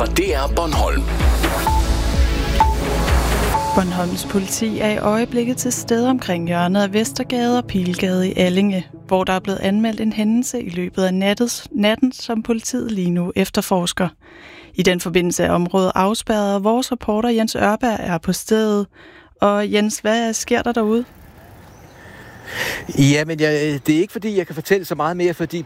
fra DR Bornholm. Bornholms politi er i øjeblikket til stede omkring hjørnet af Vestergade og Pilgade i Allinge, hvor der er blevet anmeldt en hændelse i løbet af natten, som politiet lige nu efterforsker. I den forbindelse er området afspærret, og vores reporter Jens Ørberg er på stedet. Og Jens, hvad sker der derude? Ja, men det er ikke fordi, jeg kan fortælle så meget mere, fordi